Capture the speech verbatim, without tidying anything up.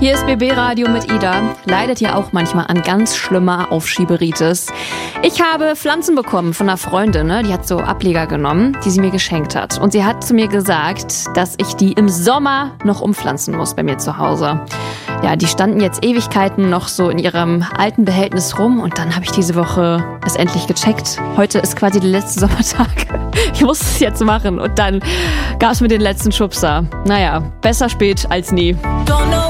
Hier ist B B Radio mit Ida. Leidet ja auch manchmal an ganz schlimmer Aufschieberitis. Ich habe Pflanzen bekommen von einer Freundin, ne? Die hat so Ableger genommen, die sie mir geschenkt hat. Und sie hat zu mir gesagt, dass ich die im Sommer noch umpflanzen muss bei mir zu Hause. Ja, die standen jetzt Ewigkeiten noch so in ihrem alten Behältnis rum und dann habe ich diese Woche es endlich gecheckt. Heute ist quasi der letzte Sommertag. Ich muss es jetzt machen und dann gab es mir den letzten Schubser. Naja, besser spät als nie.